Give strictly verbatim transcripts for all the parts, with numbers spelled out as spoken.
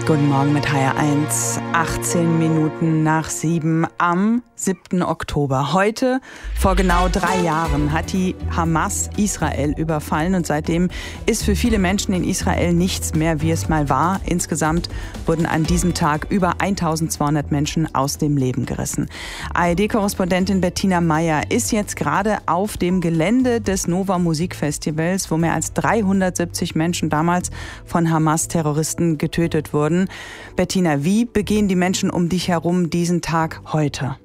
Guten Morgen mit H R eins, achtzehn Minuten nach sieben am siebten Oktober. Heute, vor genau drei Jahren, hat die Hamas Israel überfallen und seitdem ist für viele Menschen in Israel nichts mehr, wie es mal war. Insgesamt wurden an diesem Tag über eintausendzweihundert Menschen aus dem Leben gerissen. A R D-Korrespondentin Bettina Meyer ist jetzt gerade auf dem Gelände des Nova Musikfestivals, wo mehr als dreihundertsiebzig Menschen damals von Hamas-Terroristen getötet wurden. Bettina, wie begehen die Menschen um dich herum diesen Tag heute?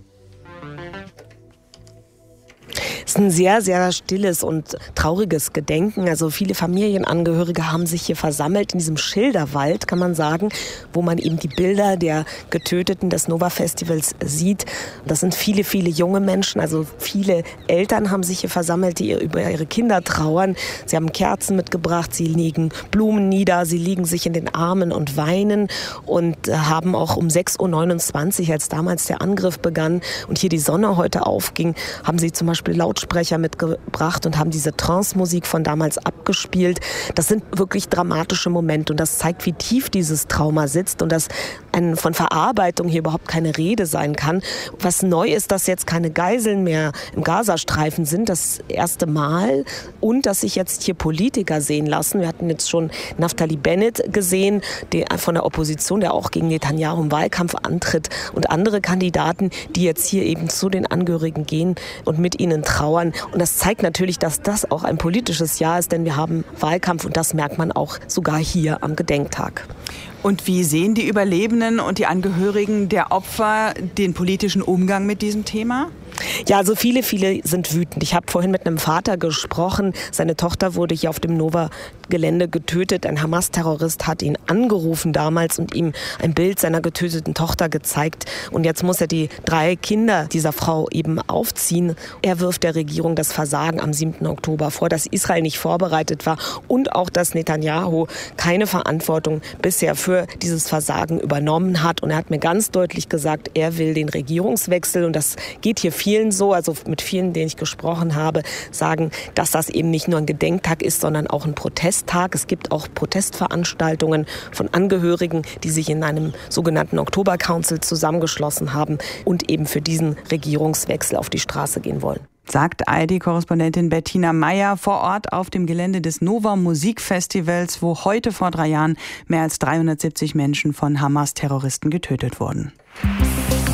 Es ist ein sehr, sehr stilles und trauriges Gedenken. Also viele Familienangehörige haben sich hier versammelt in diesem Schilderwald, kann man sagen, wo man eben die Bilder der Getöteten des Nova-Festivals sieht. Das sind viele, viele junge Menschen, also viele Eltern haben sich hier versammelt, die über ihre Kinder trauern. Sie haben Kerzen mitgebracht, sie legen Blumen nieder, sie liegen sich in den Armen und weinen und haben auch um sechs Uhr neunundzwanzig, als damals der Angriff begann und hier die Sonne heute aufging, haben sie zum Beispiel laut Sprecher mitgebracht und haben diese Trance-Musik von damals abgespielt. Das sind wirklich dramatische Momente und das zeigt, wie tief dieses Trauma sitzt und dass ein, von Verarbeitung hier überhaupt keine Rede sein kann. Was neu ist, dass jetzt keine Geiseln mehr im Gazastreifen sind, das erste Mal, und dass sich jetzt hier Politiker sehen lassen. Wir hatten jetzt schon Naftali Bennett gesehen, der von der Opposition, der auch gegen Netanyahu im Wahlkampf antritt, und andere Kandidaten, die jetzt hier eben zu den Angehörigen gehen und mit ihnen trauern. Und das zeigt natürlich, dass das auch ein politisches Jahr ist, denn wir haben Wahlkampf und das merkt man auch sogar hier am Gedenktag. Und wie sehen die Überlebenden und die Angehörigen der Opfer den politischen Umgang mit diesem Thema? Ja, also viele, viele sind wütend. Ich habe vorhin mit einem Vater gesprochen. Seine Tochter wurde hier auf dem Nova-Gelände getötet. Ein Hamas-Terrorist hat ihn angerufen damals und ihm ein Bild seiner getöteten Tochter gezeigt. Und jetzt muss er die drei Kinder dieser Frau eben aufziehen. Er wirft der Regierung das Versagen am siebten Oktober vor, dass Israel nicht vorbereitet war und auch, dass Netanyahu keine Verantwortung bisher für dieses Versagen übernommen hat. Und er hat mir ganz deutlich gesagt, er will den Regierungswechsel. Und das geht hier vielen so, also mit vielen, denen ich gesprochen habe, sagen, dass das eben nicht nur ein Gedenktag ist, sondern auch ein Protesttag. Es gibt auch Protestveranstaltungen von Angehörigen, die sich in einem sogenannten Oktober Council zusammengeschlossen haben und eben für diesen Regierungswechsel auf die Straße gehen wollen. Sagt A R D-Korrespondentin Bettina Meyer vor Ort auf dem Gelände des Nova Musikfestivals, wo heute vor drei Jahren mehr als dreihundertsiebzig Menschen von Hamas-Terroristen getötet wurden.